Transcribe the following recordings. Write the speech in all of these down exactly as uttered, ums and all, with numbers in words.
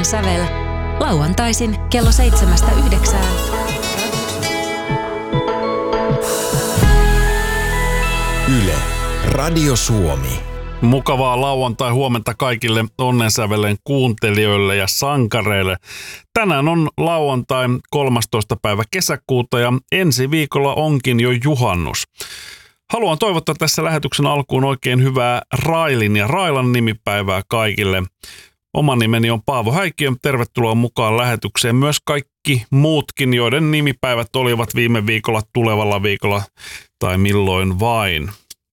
sävel. Lauantaisin kello seitsemästä yhdeksään. Yle, Radio Suomi. Mukavaa lauantai-huomenta kaikille onnensävelen kuuntelijoille ja sankareille. Tänään on lauantai kolmastoista päivä kesäkuuta ja ensi viikolla onkin jo juhannus. Haluan toivottaa tässä lähetyksen alkuun oikein hyvää Railin ja Railan nimipäivää kaikille. Oma nimeni on Paavo Häikkiö. Tervetuloa mukaan lähetykseen myös kaikki muutkin, joiden nimipäivät olivat viime viikolla, tulevalla viikolla tai milloin vain.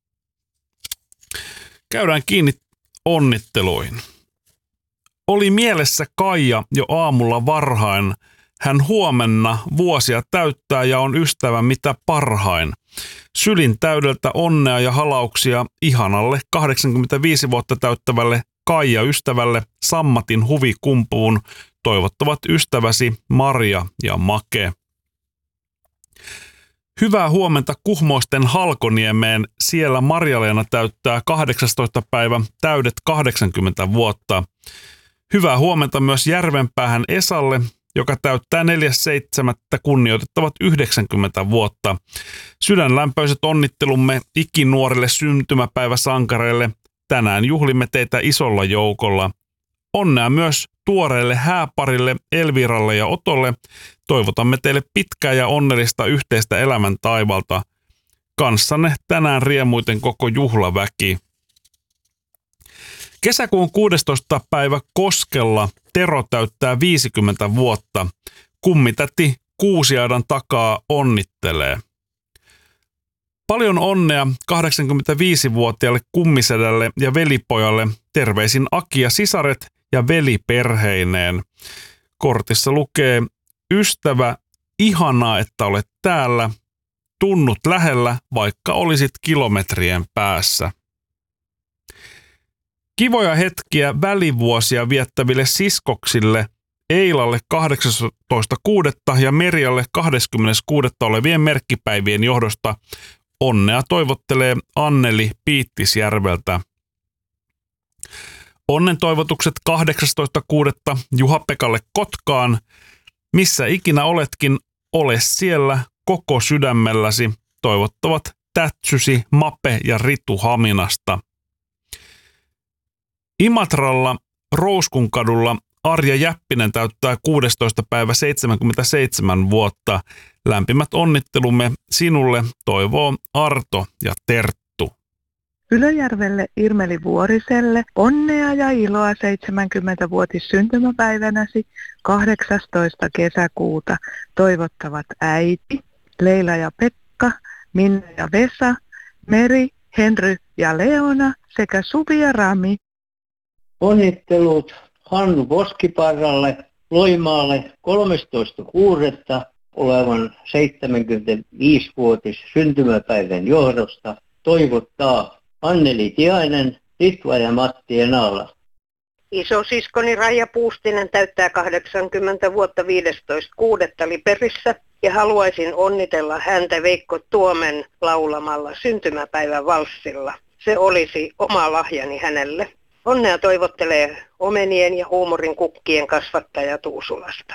Käydään kiinni onnitteluihin. Oli mielessä Kaija jo aamulla varhain. Hän huomenna vuosia täyttää ja on ystävä mitä parhain. Sylin täydeltä onnea ja halauksia ihanalle kahdeksankymmentäviisi vuotta täyttävälle Kaija-ystävälle Sammatin huvikumpuun toivottavat ystäväsi Maria ja Make. Hyvää huomenta Kuhmoisten Halkoniemeen. Siellä Marja-Leena täyttää kahdeksastoista päivä täydet kahdeksankymmentä vuotta. Hyvää huomenta myös Järvenpäähän Esalle, joka täyttää neljäs seitsemättä kunnioitettavat yhdeksänkymmentä vuotta. Sydänlämpöiset onnittelumme ikinuorille syntymäpäiväsankareille. Tänään juhlimme teitä isolla joukolla. Onnea myös tuoreelle hääparille Elviralle ja Otolle. Toivotamme teille pitkää ja onnellista yhteistä elämän taivalta. Kanssanne tänään riemuiten koko juhlaväki. Kesäkuun kuudestoista päivä Koskella Tero täyttää viisikymmentä vuotta. Kummitäti Kuusiaidan takaa onnittelee. Paljon onnea kahdeksankymmentäviisivuotiaalle kummisedälle ja velipojalle. Terveisin Aki ja sisaret ja veli perheineen. Kortissa lukee: ystävä, ihanaa, että olet täällä. Tunnut lähellä, vaikka olisit kilometrien päässä. Kivoja hetkiä välivuosia viettäville siskoksille Eilalle kahdeksastoista kuudetta ja Merjalle kahdeskymmenes kuudetta olevien merkkipäivien johdosta onnea toivottelee Anneli Piittisjärveltä. Onnen toivotukset kahdeksastoista kuudetta Juha-Pekalle Kotkaan. Missä ikinä oletkin, ole siellä koko sydämelläsi. Toivottavat tätsysi Mape ja Ritu Haminasta. Imatralla Rouskunkadulla Arja Jäppinen täyttää kuudestoista päivä seitsemänkymmentäseitsemän vuotta. Lämpimät onnittelumme sinulle toivoo Arto ja Terttu. Ylöjärvelle Irmeli Vuoriselle onnea ja iloa seitsemänkymmentävuotis syntymäpäivänäsi kahdeksastoista kesäkuuta toivottavat äiti, Leila ja Pekka, Minna ja Vesa, Meri, Henry ja Leona sekä Suvi ja Rami. Onnittelut Hannu Poskiparralle Loimaalle kolmastoista kuudetta olevan seitsemänkymmentäviisivuotis syntymäpäivän johdosta toivottaa Anneli Tiainen, Ritva ja Matti Enala. Isosiskoni Raija Puustinen täyttää kahdeksankymmentä vuotta viidestoista kuudetta Liperissä ja haluaisin onnitella häntä Veikko Tuomen laulamalla syntymäpäivän valssilla. Se olisi oma lahjani hänelle. Onnea toivottelee omenien ja huumorin kukkien kasvattaja Tuusulasta.